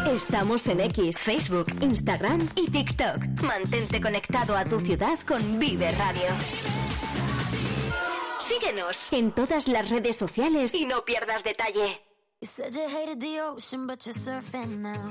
Estamos en X, Facebook, Instagram y TikTok. Mantente conectado a tu ciudad con Vive Radio. Síguenos en todas las redes sociales y no pierdas detalle. You said you hated the ocean, but you're surfing now.